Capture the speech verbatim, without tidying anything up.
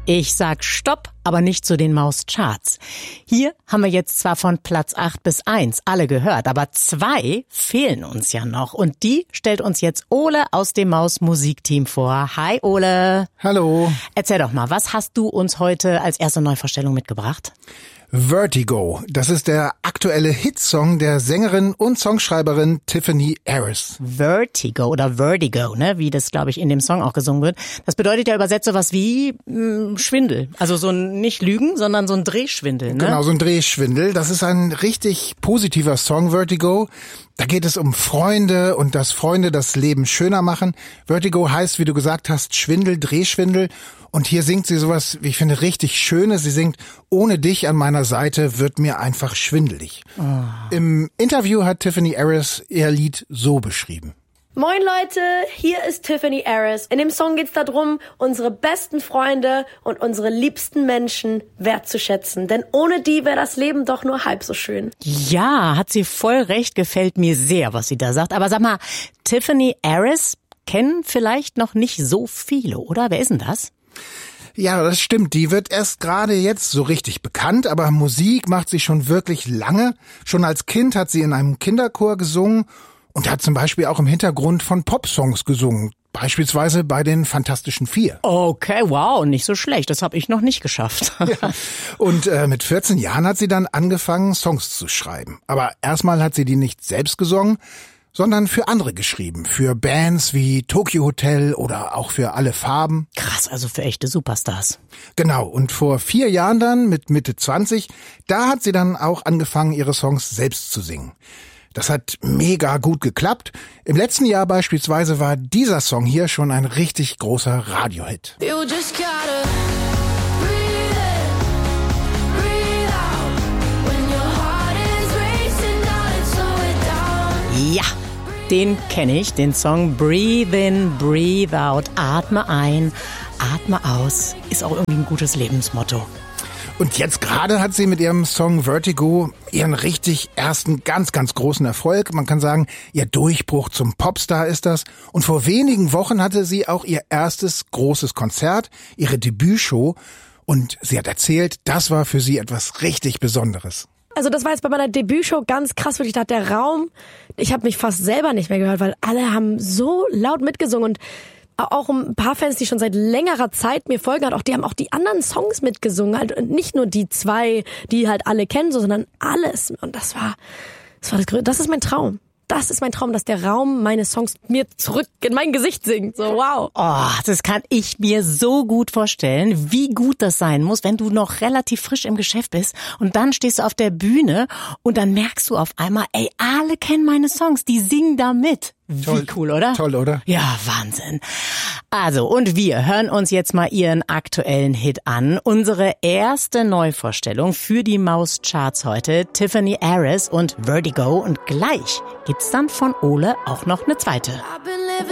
Ich sag Stopp, aber nicht zu den Mauscharts. Hier haben wir jetzt zwar von Platz acht bis eins alle gehört, aber zwei fehlen uns ja noch. Und die stellt uns jetzt Ole aus dem Maus-Musikteam vor. Hi Ole. Hallo. Erzähl doch mal, was hast du uns heute als erste Neuvorstellung mitgebracht? Vertigo, das ist der aktuelle Hitsong der Sängerin und Songschreiberin Tiffany Harris. Vertigo oder Vertigo, ne, wie das, glaube ich, in dem Song auch gesungen wird. Das bedeutet ja übersetzt sowas wie mh, Schwindel. Also so ein, nicht Lügen, sondern so ein Drehschwindel, ne? Genau, so ein Drehschwindel. Das ist ein richtig positiver Song, Vertigo. Da geht es um Freunde und dass Freunde das Leben schöner machen. Vertigo heißt, wie du gesagt hast, Schwindel, Drehschwindel. Und hier singt sie sowas, wie ich finde, richtig Schönes. Sie singt, ohne dich an meiner Seite wird mir einfach schwindelig. Oh. Im Interview hat Tiffany Harris ihr Lied so beschrieben. Moin Leute, hier ist Tiffany Harris. In dem Song geht's darum, unsere besten Freunde und unsere liebsten Menschen wertzuschätzen. Denn ohne die wäre das Leben doch nur halb so schön. Ja, hat sie voll recht, gefällt mir sehr, was sie da sagt. Aber sag mal, Tiffany Harris kennen vielleicht noch nicht so viele, oder? Wer ist denn das? Ja, das stimmt. Die wird erst gerade jetzt so richtig bekannt, aber Musik macht sie schon wirklich lange. Schon als Kind hat sie in einem Kinderchor gesungen und hat zum Beispiel auch im Hintergrund von Popsongs gesungen. Beispielsweise bei den Fantastischen Vier. Okay, wow, nicht so schlecht. Das habe ich noch nicht geschafft. Ja. Und äh, mit vierzehn Jahren hat sie dann angefangen, Songs zu schreiben. Aber erstmal hat sie die nicht selbst gesungen, sondern für andere geschrieben. Für Bands wie Tokyo Hotel oder auch für Alle Farben. Krass, also für echte Superstars. Genau, und vor vier Jahren dann, mit Mitte zwanzig, da hat sie dann auch angefangen, ihre Songs selbst zu singen. Das hat mega gut geklappt. Im letzten Jahr beispielsweise war dieser Song hier schon ein richtig großer Radiohit. Ja, den kenne ich, den Song Breathe in, Breathe out. Atme ein, atme aus. Ist auch irgendwie ein gutes Lebensmotto. Und jetzt gerade hat sie mit ihrem Song Vertigo ihren richtig ersten ganz, ganz großen Erfolg. Man kann sagen, ihr Durchbruch zum Popstar ist das. Und vor wenigen Wochen hatte sie auch ihr erstes großes Konzert, ihre Debütshow. Und sie hat erzählt, das war für sie etwas richtig Besonderes. Also das war jetzt bei meiner Debütshow ganz krass, wirklich, da hat der Raum, ich habe mich fast selber nicht mehr gehört, weil alle haben so laut mitgesungen und auch ein paar Fans, die schon seit längerer Zeit mir folgen, auch die haben auch die anderen Songs mitgesungen, halt, und nicht nur die zwei, die halt alle kennen, sondern alles. Und das war, das war das Größte. Das ist mein Traum. Das ist mein Traum, dass der Raum meine Songs mir zurück in mein Gesicht singt. So, wow. Oh, das kann ich mir so gut vorstellen, wie gut das sein muss, wenn du noch relativ frisch im Geschäft bist und dann stehst du auf der Bühne und dann merkst du auf einmal, ey, alle kennen meine Songs, die singen da mit. Wie Toll, cool, oder? Toll, oder? Ja, Wahnsinn. Also, und wir hören uns jetzt mal ihren aktuellen Hit an. Unsere erste Neuvorstellung für die Mauscharts heute, Tiffany Harris und Vertigo. Und gleich gibt's dann von Ole auch noch eine zweite.